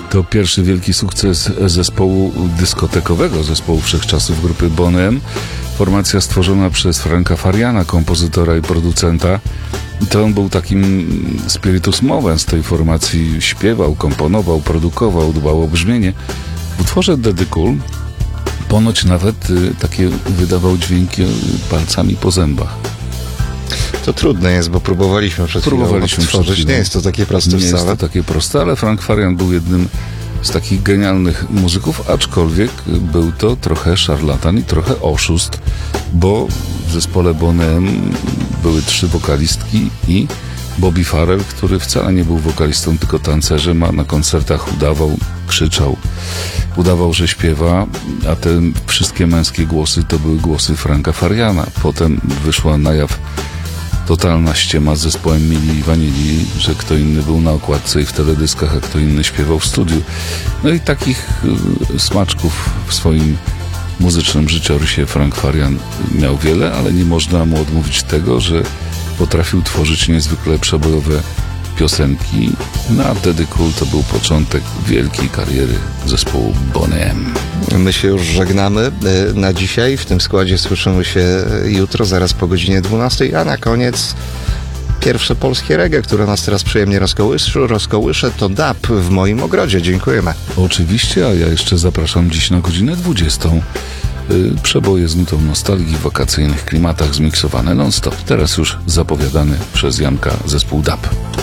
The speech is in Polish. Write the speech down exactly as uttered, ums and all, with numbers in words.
To pierwszy wielki sukces zespołu dyskotekowego, zespołu wszechczasów grupy Boney M. Formacja stworzona przez Franka Fariana, kompozytora i producenta. To on był takim spiritus movens tej formacji. Śpiewał, komponował, produkował, dbał o brzmienie. W utworze Daddy Cool ponoć nawet y, takie wydawał dźwięki palcami po zębach. To trudne jest, bo próbowaliśmy przed Próbowaliśmy chwilą stworzyć. Nie jest to takie proste Nie wcale. jest to takie proste, ale Frank Farian był jednym z takich genialnych muzyków, aczkolwiek był to trochę szarlatan i trochę oszust, bo w zespole Boney M były trzy wokalistki i Bobby Farrell, który wcale nie był wokalistą, tylko tancerzem, a na koncertach udawał, krzyczał, udawał, że śpiewa, a te wszystkie męskie głosy to były głosy Franka Fariana. Potem wyszła na jaw totalna ściema z zespołem Milli i Vanilli, że kto inny był na okładce i w teledyskach, a kto inny śpiewał w studiu. No i takich y, smaczków w swoim muzycznym życiorysie Frank Farian miał wiele, ale nie można mu odmówić tego, że potrafił tworzyć niezwykle przebojowe piosenki. No a Daddy Cool to był początek wielkiej kariery zespołu Boney M. My się już żegnamy na dzisiaj. W tym składzie słyszymy się jutro, zaraz po godzinie dwunastej, a na koniec pierwsze polskie reggae, które nas teraz przyjemnie rozkołyszy, rozkołysze, to dub w moim ogrodzie. Dziękujemy. Oczywiście, a ja jeszcze zapraszam dziś na godzinę dwudziestą. Przeboje z nutą nostalgii w wakacyjnych klimatach zmiksowane non-stop. Teraz już zapowiadany przez Janka zespół dub.